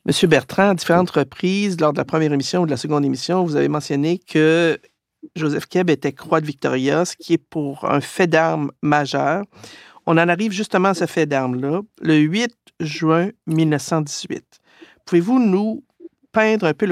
Monsieur Bertrand, à différentes reprises, lors de la première émission ou de la seconde émission, vous avez mentionné que Joseph Keb était croix de Victoria, ce qui est pour un fait d'armes majeur. On en arrive justement à ce fait d'armes-là, le 8 juin 1918. Pouvez-vous nous peindre un peu le